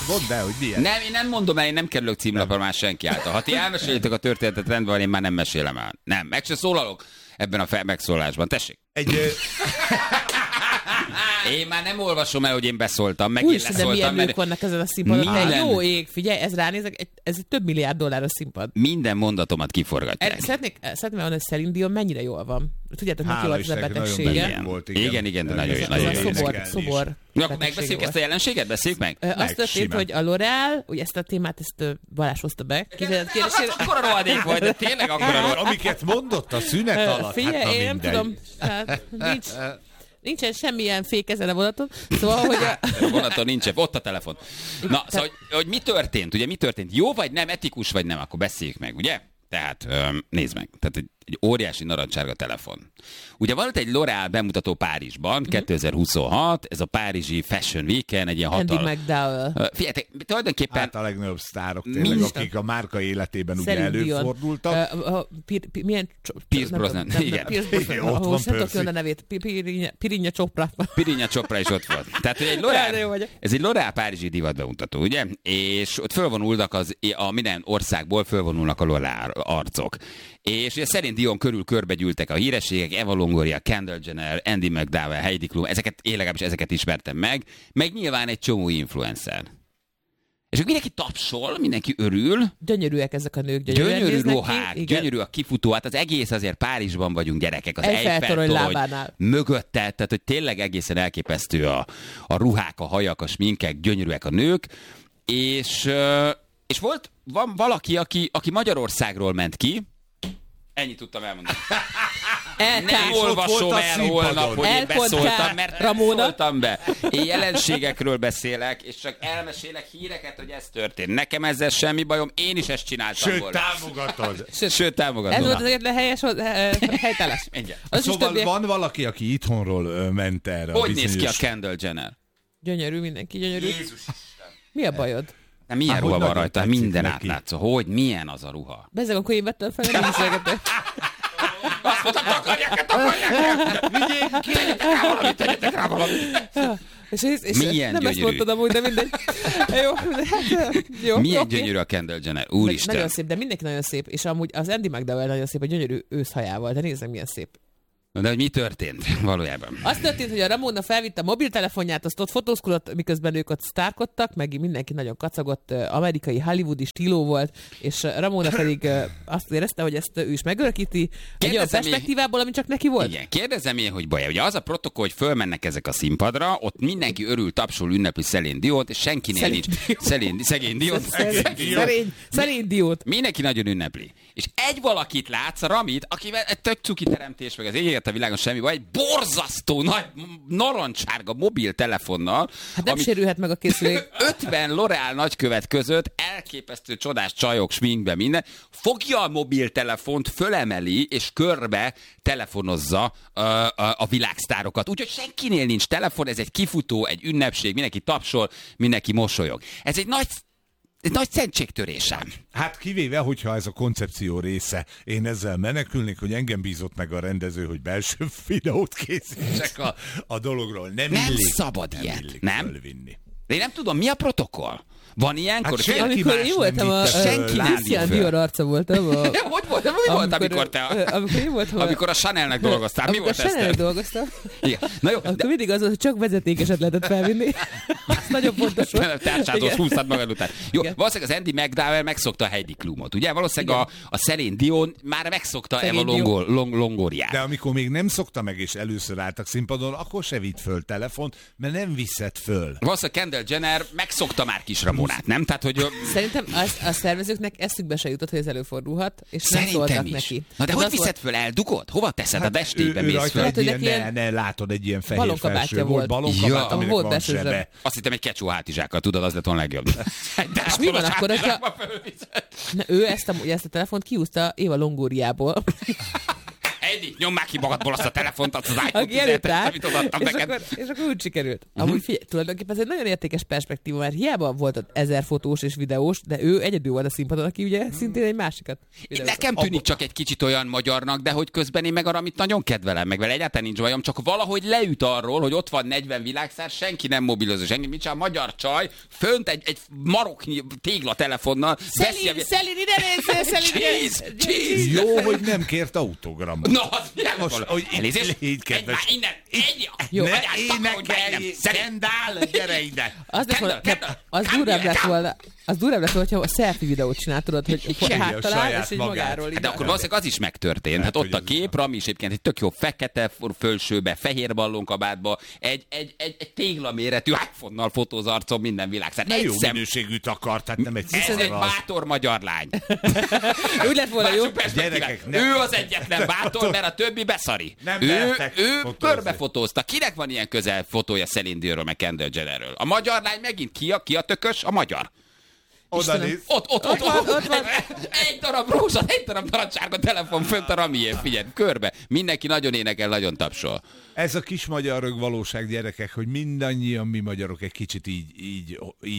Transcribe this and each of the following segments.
mondd el, hogy milyen. Nem, én nem mondom el, én nem kerülök címlapra már senki által. Ha ti elmesélitek a történetet, rendben van, én már nem mesélem el. Nem, meg se szólalok ebben a megszólásban. Tessék. Én már nem olvasom el, hogy én beszóltam, meg én leszóltam. De milyen nők vannak ezen a színpadon. Jó ég, figyelj, ez ránézek, ez egy több milliárd dollár a színpad. Minden mondatomat kiforgatják. Szeretném mondani, hogy Celine Dion mennyire jól van. Tudjátok, neki volt ez a betegsége. Igen, de nagyon jó. Szobor. Na, akkor megbeszéljük ezt a jelenséget? Beszéljük meg? Azt történt, hogy a L'Oréal, ugye ezt a témát, Balázs hozta be. Akkora rohadék vagy, de tényleg akkora rohadék. Amiket mondott a szünet alatt, figyelj, én nem tudom, nincsen semmilyen fék ezen a vonaton. Szóval, hogy vonaton nincsen, ott a telefon. Na, szóval, hogy mi történt? Ugye mi történt? Jó vagy nem, etikus vagy nem? Akkor beszéljük meg, ugye? Tehát nézd meg. Tehát egy óriási narancsárga telefon. Ugye volt egy L'Oréal bemutató Párizsban, 2026, ez a párizsi Fashion Week-en, egy ilyen Andy McDowell. Figyeljetek, tulajdonképpen... Hát a legnagyobb sztárok tényleg, akik a márka életében ugye előfordultak. Milyen... Pierce Brosnan. Igen. Ott van Percy. A nevét. Pirinha Chopra. Pirinha Chopra is ott volt. Tehát egy L'Oréal, ez egy L'Oréal párizsi divat bemutató, ugye? És ott fölvonulnak a minden országból fölvonulnak a L'Oréal arcok. És ugye Celine Dion körül körbegyűltek a hírességek, Eva Longoria, Kendall Jenner, Andy McDowell, Heidi Klum, én legalábbis ezeket ismertem meg nyilván egy csomó influencer. És akkor mindenki tapsol, mindenki örül. Gyönyörűek ezek a nők, gyönyörű ruhák, gyönyörű a kifutó, hát az egész azért Párizsban vagyunk gyerekek, az Eiffel-torony mögötte, tehát hogy tényleg egészen elképesztő a ruhák, a hajak, a sminkek, gyönyörűek a nők, és van valaki, aki Magyarországról ment ki. Ennyit tudtam elmondani. Nem olvasom el holnap, hogy én beszóltam, mert nem szóltam be. Én jelenségekről beszélek, és csak elmesélek híreket, hogy ez történt. Nekem ezzel semmi bajom, én is ezt csináltam volna. Sőt, támogatod. Ez volt az egyetlen helyes helytállás. Szóval van valaki, aki itthonról ment erre. Hogy néz ki a Kendall Jenner? Gyönyörű, mindenki gyönyörű. Jézus Isten. Mi a bajod? De milyen ruha van rajta? Minden átlátszó. Hogy? Milyen az a ruha? Bezzeg, akkor én vettem fel, nem beszélgetek. Azt mondtam, takarják! Vigyék ki! Tegyetek rá valamit! És milyen nem gyönyörű. ezt mondtad amúgy, de mindegy. Jó, milyen gyönyörű a Kendall Jenner. Úristen. Nagyon szép, de mindenki nagyon szép. És amúgy az Andy McDowell nagyon szép, a gyönyörű őszhajával. De nézzem, milyen szép. De hogy mi történt valójában? Az történt, hogy a Ramona felvitte a mobiltelefonját, azt ott fotózkodott, miközben ők ott sztárkodtak, meg mindenki nagyon kacagott, amerikai hollywoodi stíló volt, és Ramona pedig azt érezte, hogy ezt ő is megörökíti egy olyan perspektívából, ami csak neki volt. Igen, kérdezem én, hogy baj. Ugye az a protokoll, hogy fölmennek ezek a színpadra, ott mindenki örül, tapsol, ünnepli Celine Diont, és senkinél nincs szegény Diont. Celine Diont. Mindenki nagyon ünnepli. És egy valakit látsz, Ramit, akivel egy tök cuki teremtés, meg az égért a világon semmi baj, egy borzasztó nagy narancsárga mobiltelefonnal. Hát nem sérülhet meg a készülék. 50 L'Oréal nagykövet között elképesztő csodás csajok, sminkbe minden, fogja a mobiltelefont, fölemeli, és körbe telefonozza a világsztárokat. Úgyhogy senkinél nincs telefon, ez egy kifutó, egy ünnepség, mindenki tapsol, mindenki mosolyog. Ez egy nagy szentségtörésem. Hát kivéve, hogyha ez a koncepció része. Én ezzel menekülnék, hogy engem bízott meg a rendező, hogy belső videót készítsek a dologról. Nem szabad ilyet. Illik nem? fölvinni. De én nem tudom, mi a protokoll? Van ilyenkor? Hát amikor én voltam senki Christian Dior arca voltam. Hogy volt? Mi volt, amikor te... Amikor a Chanelnek dolgoztál. Mi volt ez? Amikor a Chanelnek dolgoztam. Na jó, akkor mindig az volt, hogy csak vezetékeset lehetett felvinni. Ez nagyon fontos volt. Tárcsázós húztad magad után. Jó, valószínűleg az Andy McDowell megszokta a Heidi Klumot, ugye? Valószínűleg a Celine Dion már megszokta Eva Longoriát. De amikor még nem szokta meg, és először álltak színpadon, akkor se vitt föl telefont, mert nem viszed föl. Valószínűleg Kendall Jenner megszokta már kis Ramonát, nem? Tehát, hogy... Szerintem a szervezőknek eszükbe se jutott, hogy ez előfordulhat, és nem szóltak neki. Na de hogy viszed föl, eldugod? Hova teszed? A destébe mész föl? Ne látod, egy ilyen fehér felső volt. Balonkabát, aminek van sebe. Azt hittem egy kecsó hátizsákkal, tudod, az lett volna legjobb. És mi van akkor, hogyha... Ő ezt a telefont kiúzta Éva Longoriából. Edi, nyom már ki magadból azt a telefont, azt az iPhone 17-et, amit odaadtam neked. És akkor úgy sikerült. Amúgy figyelj, tulajdonképpen ez egy nagyon értékes perspektíva, mert hiába volt ott 1000 fotós és videós, de ő egyedül volt a színpadon, aki ugye szintén egy másikat videózott. Nekem tűnik csak egy kicsit olyan magyarnak, de hogy közben én meg arra, amit nagyon kedvelem, meg vele egyáltalán nincs bajom, csak valahogy leüt arról, hogy ott van 40 világszár, senki nem mobilozó, senki, mit csinál, magyar csaj, fönt egy maroknyi tégla-telefonnal. Szelin, ide nézz, Cheese! Jó, hogy nem kért autogramot. No, az most, hogy így kedves. Innen, jó, ne énekelj, Kendall, gyere ide. Az durvább lett volna, hogyha a selfie videót csinált, tudod, hogy háttalál, és egy magáról. De akkor valószínűleg az is megtörtént. Hát ott a kép, Rami is egyébként egy tök jó fekete fölsőbe, fehér ballonkabátba, egy téglaméretű iPhone-nal fotóz arcon minden világszár. De jó minőségűt akart, tehát nem egy ez egy bátor magyar lány. Úgy lett volna jó. Ő az egyetlen bátor, mert a többi beszari. Ő körbefotózta. Kinek van ilyen közel fotója Celine Dionról, meg Kendall Jennerről? A magyar lány megint ki a tökös? A magyar. Oda néz. Ott van. Egy darab rózsa, egy darab narancssárga telefon fönt a Ramiért, figyelj, körbe. Mindenki nagyon énekel, nagyon tapsol. Ez a kis magyar rögvalóság, gyerekek, hogy mindannyian mi magyarok egy kicsit így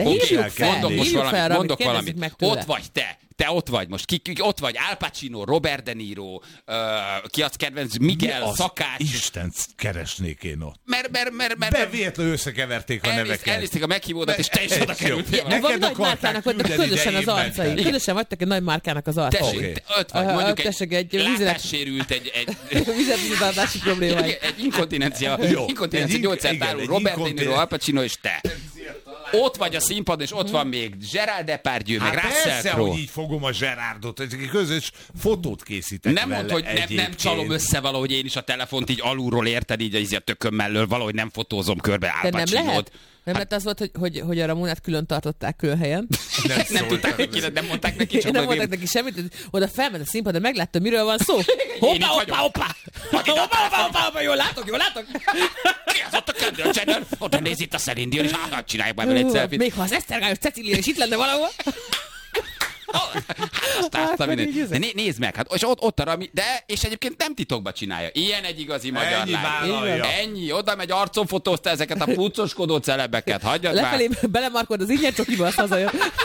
mondok valamit. Ott vagy te. Te ott vagy most. Ki ott vagy? Al Pacino, Robert De Niro, ki az kedvenc, Miguel, Szakács. Isten keresnék én ott. Mert bevéletlenül összekeverték a neveket. Elnézték a meghívódat, és te is oda kerültél. Neked nagy márkának voltak közösen az arcai. Közösen vagytok egy nagy márkának az arcai. Tessék, ott vagy, mondjuk egy látássérült, egy vizsgálatási probléma. Egy inkontinencia gyógyszertárul, Robert De Niro, Al Pacino és te. Ott vagy a színpadon, és ott van még Gerard Depardieu, meg Russell Crowe. Hogy így fogom a Gerardot, egy közös fotót készítek. Nem mondd, hogy nem csalom össze valahogy én is a telefont így alulról, érted, így a tököm mellől, valahogy nem fotózom körbe Al Pacinót. Nem lett az volt, hogy a Ramonát külön tartották külön helyen. Nem tudták neki, nem mondták neki. Csak nem mondták neki semmit, oda felment a színpad, de meglátta, miről van szó. Hoppá! Jól látok! Ki az ott a Kendall Jenner? Oda néz itt a Celine Dion, és csinálják már egy selfie-t. Még ha az Esztergályos Cecília is itt lenne valahol. De nézd meg, hát és ott a Rami, és egyébként nem titokba csinálja. Ilyen egy igazi magyar lány. Ennyi, oda megy, arcon fotózta ezeket a puccoskodó celebeket. Hagyjad már. Lefelé belemarkod az ingyen csokiba, azt hazajön.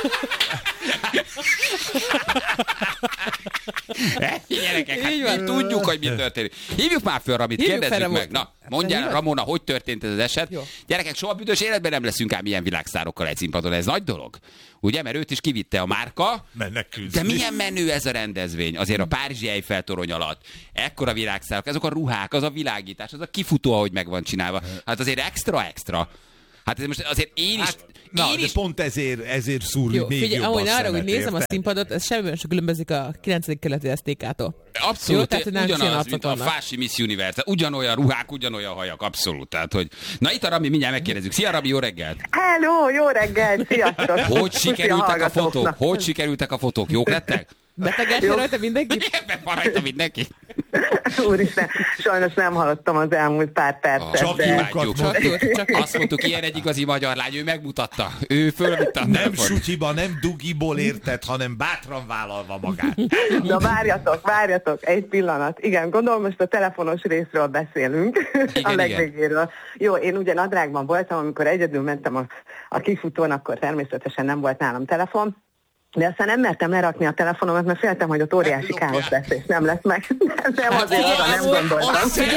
Gyerekek, hát tudjuk, hogy mi történik. Hívjuk már föl Ramit, kérdezzük meg. Na, mondjál, Ramona, hogy történt ez az eset? Jó. Gyerekek, soha büdös életben nem leszünk ám ilyen világszárokkal egy színpadon. Ez nagy dolog. Ugye, mert őt is kivitte a márka. De milyen menő ez a rendezvény. Azért a Párizsi Eiffel torony alatt. Ekkora világszárok, ezek a ruhák, az a világítás, az a kifutó, ahogy meg van csinálva. Hát azért extra. Hát most azért én is... de pont ezért szúrjuk még figyelj, jobban ahogy arra, hogy nézem a színpadot, ez semmiben sem különbözik a 9. keleti STK-tól. Abszolút, jó, tehát, ugyanaz, mint a Fási Miss Universe. Ugyanolyan ruhák, ugyanolyan hajak, abszolút. Tehát, hogy... Na itt a Rami, mindjárt megkérdezzük. Szia Rami, jó reggelt! Hello, jó reggelt, sziasztok! Hogy sikerültek a fotók? Jók lettek? Betegedtél rajta mindenki? Ebben van rajta mindenki. Úristen, sajnos nem hallottam az elmúlt pár percet. Csak imádjuk. Azt mondtuk, ilyen egy igazi magyar lány, ő megmutatta. Ő fölvitte a nem sutyiba, nem dugiból érted, hanem bátran vállalva magát. Na várjatok, egy pillanat. Igen, gondolom most a telefonos részről beszélünk, igen, a legvégéről. Jó, én ugye nadrágban voltam, amikor egyedül mentem a kifutón, akkor természetesen nem volt nálam telefon. De aztán nem mertem lerakni a telefonomat, mert féltem, hogy ott óriási káosz lesz, és nem lesz meg. Nem azért arra nem gondoltam.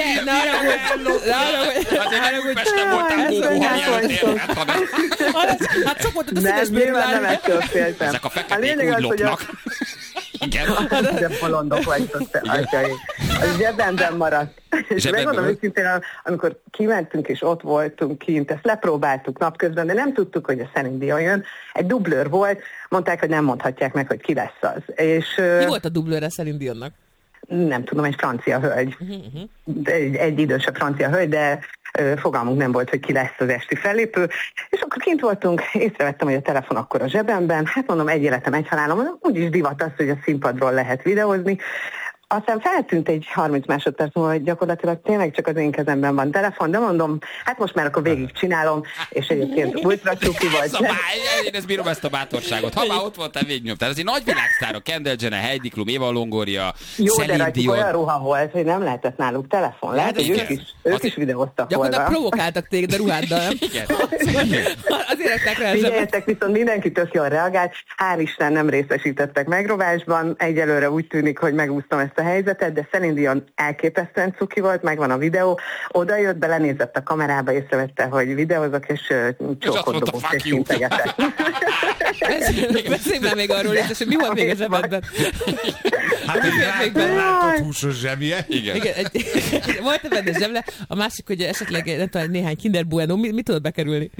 Hát sok volt a színes bőrlány. Nem ettől féltem. Ezek a feketék úgy lopnak. Igen. De bolondok vagytok, te atyai. Az zsebemben maradt. És megmondom őszintén, amikor kimentünk és ott voltunk kint, ezt lepróbáltuk napközben, de nem tudtuk, hogy a Celine Dion jön. Egy dublőr volt, mondták, hogy nem mondhatják meg, hogy ki lesz az. Mi volt a dublőre Celine Dionnak? Nem tudom, egy francia hölgy. Egy idősebb francia hölgy, de fogalmunk nem volt, hogy ki lesz az esti fellépő. És akkor kint voltunk, észrevettem, hogy a telefon akkor a zsebemben. Hát mondom, egy életem, egy halálom, úgyis divat az, hogy a színpadról lehet videózni. aztán feltűnt egy 30 másodperc múlva, hogy gyakorlatilag tényleg csak az én kezemben van telefon, de mondom, hát most már akkor végig csinálom, és egyébként ultra cuki vagy. Én ezt bírom, ezt a bátorságot. Ha már ott voltál, végignyomtál. Ez egy nagy világsztárok, Kendall Jenner, Heidi Klum, Eva Longoria, jó, de rajtuk olyan ruha volt, hogy nem lehetett náluk telefon. Lehet, hogy ők is videóztak volna. Gyakorlatilag provokáltak téged a ruháddal, nem? Igen. Azért lettek rá. Figyeljetek, viszont mindenki tök jól reagált. Hál' Isten nem részesítettek megrovásban. Egyelőre úgy tűnik, hogy megúsztam ezt a helyzetet, de Celine Dion elképesztően cuki volt, megvan a videó. Oda jött, belenézett a kamerába, észrevette, hogy videózok, és csókot dobott, és integetett. Beszélj már még arról, hogy mi volt még a zsebedben? Hát egy látott húsos zsebje. Igen. Volt-e benne zseble? A másik, hogy esetleg nem tudom, néhány Kinder Bueno, mit tudod bekerülni?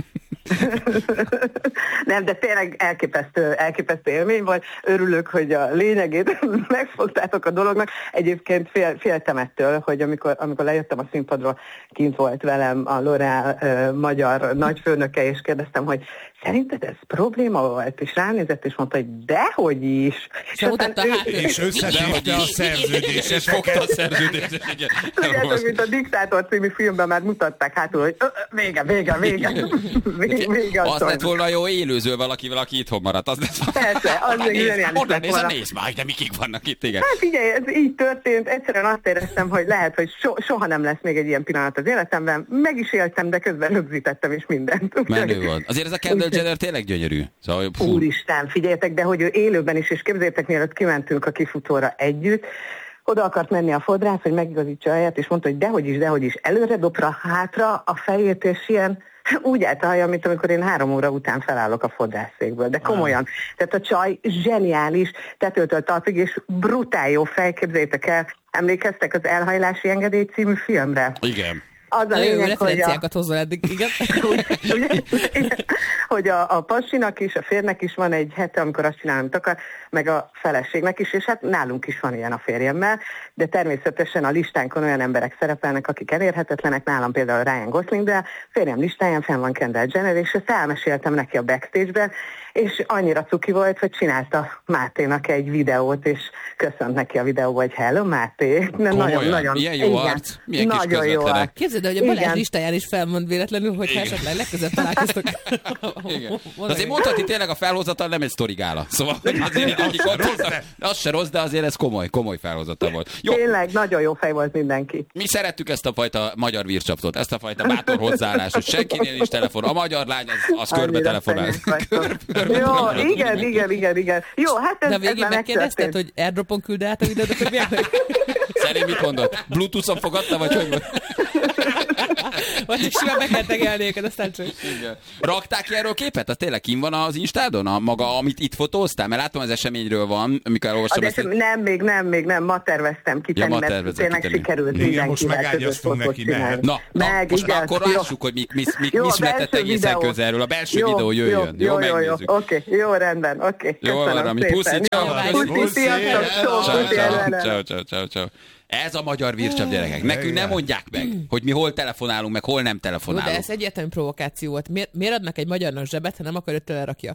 Nem, de tényleg elképesztő élmény volt. Örülök, hogy a lényegét megfogtátok a dolognak. Egyébként féltem ettől, hogy amikor lejöttem a színpadról, kint volt velem a L'Oréal magyar nagyfőnöke, és kérdeztem, hogy szerinted ez probléma volt? És ránézett, és mondta, hogy dehogy is. És összedette a szerződést. És fogta a szerződést. Tudjátok, mint a Diktátor című filmben már mutatták hátul, hogy vége. Az lett volna jó élőző valakivel, aki itthon maradt. Az lett persze, az még zseniális lett volna. Nézd már, de mikik vannak itt, igen. Hát figyelj, ez így történt. Egyszerűen azt éreztem, hogy lehet, hogy soha nem lesz még egy ilyen pillanat az életemben. Meg is éltem, de közben rögzítettem is mindent. Menő volt. Azért ez a Kendall Jenner tényleg gyönyörű. Szóval, úristen, figyeljetek, de hogy ő élőben is, és képzeljétek, mielőtt kimentünk a kifutóra együtt, oda akart menni a fodrász, hogy megigazítsa a helyet, és mondta, hogy dehogy is, előre dobra, hátra a fejét, és ilyen úgy állt a haja, mint amikor én 3 óra után felállok a fodrászszékből. De komolyan. Tehát a csaj zseniális, tetőtől talpig, és brutál jó fej, képzeljétek el. Emlékeztek az Elhajlási engedély című filmre? Igen. Az a lényeg, referenciákat hozzá eddig, igen. hogy a pasinak is, a férnek is van egy hete, amikor azt csinál, amit akar, meg a feleségnek is, és hát nálunk is van ilyen a férjemmel, de természetesen a listánkon olyan emberek szerepelnek, akik elérhetetlenek, nálam például Ryan Gosling, de a férjem listáján fenn van Kendall Jenner, és ezt elmeséltem neki a backstage-ben, és annyira cuki volt, hogy csinálta Máténak egy videót, és köszönt neki a videóba, hogy hello Máté. Nagyon, milyen jó arc, milyen nagyon kis közvetlenek. Képzeld, hogy a Balázs listáján is felmond véletlenül, hogy esetleg legközelebb találkoztok. Igen. Azért mondhatni tényleg a felhozatal nem egy sztorigála. Szóval azért, akik ott voltak, az se rossz, de azért ez komoly felhozatal volt. Jó. Tényleg, nagyon jó fej volt mindenki. Mi szerettük ezt a fajta magyar vircsaptot, ezt a fajta bátor hozzáállás, hogy senkinél nincs telefon. A magyar lány az körbe telefonál. Jó, igen. Jó, hát ez de a végén megkérdezted, hogy airdropon küld át a videót, hogy milyen? Szerint mit mondott? Bluetooth-on fogadta, vagy hogy volt? Vagy is simán meg kell tegelni őket, aztán csak. Igen. Rakták ki erről képet? Az tényleg kim van az Instádon? A maga, amit itt fotóztál? Mert látom, az eseményről van, amikor olvastam ezt. Még nem. Ma terveztem kitenni, mert tényleg sikerült mindenkivel közös fotót csinálni. Na, most már akkor lássuk, hogy mi született egészen közelről. A belső videó jöjjön. Jó, megnézzük. Oké, jó, rendben. Oké, köszönöm szépen. Puszi, ciao. Ez a magyar vircsap, gyerekek. Nekünk nem mondják meg, hogy mi hol telefonálunk, meg hol nem telefonálunk. De ez egyértelmű provokáció volt. Miért adnak egy magyarnak zsebet, ha nem akar, hogy telerakja?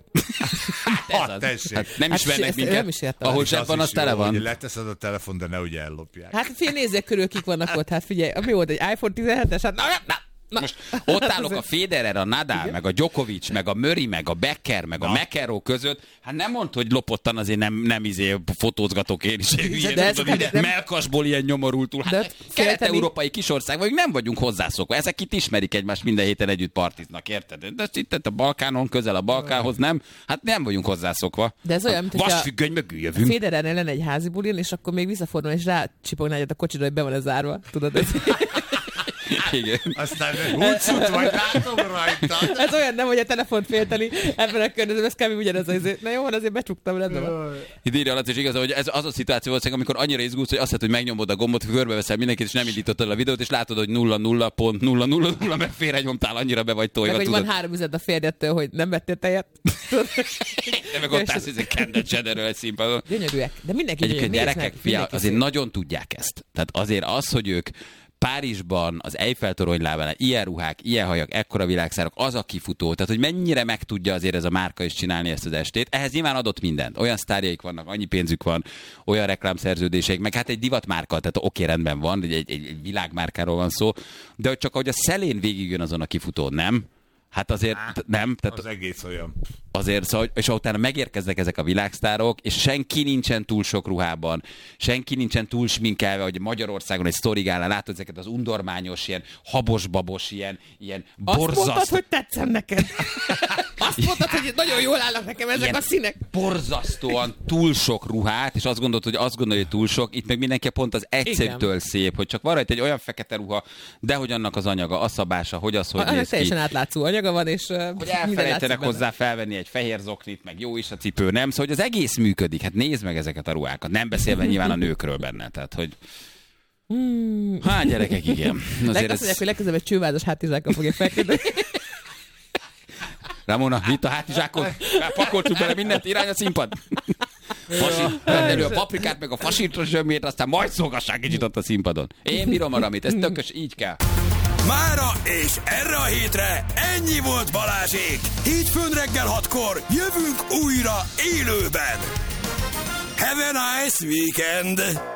Nem ismernek minket. Ahol zseb van, az tele van. Leteszed a telefon, de ne ugye ellopják. Hát nézzék körül, kik vannak ott. Hát figyelj, mi volt egy iPhone 17-es? Hát most ott állok a Federer, a Nadal, meg a Djokovic, meg a Murray, meg a Becker, meg a McEnroe között. Hát nem mondd, hogy lopottan azért nem fotózgatok én is. Melkasból ilyen nyomorultul. Hát kelet-európai kisország vagyunk, nem vagyunk hozzászokva. Ezek itt ismerik egymást, minden héten együtt partiznak, érted? De itt a Balkánon, közel a Balkánhoz nem. Hát nem vagyunk hozzászokva. De ez olyan, mint vasfüggöny mögül jövünk. Federernél lenne egy házi bulin, és akkor még visszafordul, és rácsipogná egyet a kocsidra, hogy be van ez zárva. Tudod, ez... Igen. Aztán húcsút vagy, látom rajta. Ez olyan nem, hogy a telefont félteni ebben a környezetben, ez kb. Ugyanez azért. Na jó, azért becsuktam, rendben van. Itt írja Laci, és igaz, hogy ez az a szituáció volt, amikor annyira izgulsz, hogy azt hiszed, hogy megnyomod a gombot, körbeveszel mindenkit, és nem indítottad a videót, és látod, hogy 0,0.000, mert félrenyomtál, annyira be vagy tojva. Meg van 3 üzlet a férjettől, hogy nem vettél tejet. De meg ott állsz, hogy Kendall Jennerről egy színpadon. Gyönyörűek, de mindenki egyébként gyerekek, azért nagyon tudják ezt. Tehát azért az, hogy ők Párizsban, az Eiffel-torony lábánál ilyen ruhák, ilyen hajak, ekkora világszárok, az a kifutó. Tehát, hogy mennyire meg tudja azért ez a márka is csinálni ezt az estét. Ehhez nyilván adott mindent. Olyan sztárjaik vannak, annyi pénzük van, olyan reklámszerződéseik, meg hát egy divatmárka, tehát oké, rendben van, egy világmárkáról van szó, de hogy csak ahogy a szelén végigjön azon a kifutón, nem? Hát azért nem. Tehát az egész olyan. Azért, szóval, és utána megérkeznek ezek a világsztárok, és senki nincsen túl sok ruhában, senki nincsen túl sminkelve, hogy Magyarországon egy sztorigálán látod ezeket az undormányos, ilyen habos-babos, ilyen borzasztó... Azt mondtad, hogy tetszem neked. Azt mondtad, hogy nagyon jól állnak nekem ezek ilyen a színek. Borzasztóan túl sok ruhát, és azt gondolja, hogy túl sok, itt meg mindenki pont az egyszerűtől szép, hogy csak van rajta egy olyan fekete ruha, de hogy annak az anyaga, a szabása, hogy az, hogy néz ki. Teljesen átlátszó anyaga van, és hogy elfelejtenek hozzá felvenni egy fehér zoknit, meg jó is a cipő, nem? Szóval, hogy az egész működik. Hát nézd meg ezeket a ruhákat. Nem beszélve nyilván a nőkről benne. Tehát, hogy... Hát, gyerekek, igen. Azért azt mondják, hogy legközelebb egy csővázas hátizsákkal fogja felkedni. Ramona, vitt a hátizsákot, pakoltuk bele mindent, irány a színpad. Elő a paprikát, meg a fasítos zsömét, aztán majd szolgassák kicsit ott a színpadon. Én bírom a Ramit, ez tökös, így kell. Mára és erre a hétre ennyi volt Balázsék. Hétfőn reggel 6-kor jövünk újra élőben. Have a nice weekend!